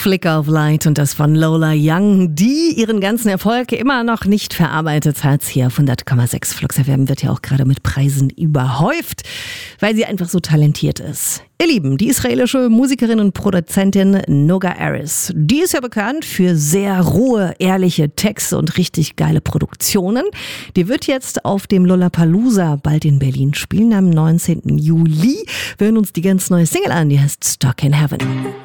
Flicker of Light und das von Lola Young, die ihren ganzen Erfolg immer noch nicht verarbeitet hat. Hier auf 100,6 Flux FM wird ja auch gerade mit Preisen überhäuft, weil sie einfach so talentiert ist. Ihr Lieben, die israelische Musikerin und Produzentin Noga Aris, die ist ja bekannt für sehr rohe, ehrliche Texte und richtig geile Produktionen. Die wird jetzt auf dem Lollapalooza bald in Berlin spielen am 19. Juli. Wir hören uns die ganz neue Single an, die heißt Stuck in Heaven.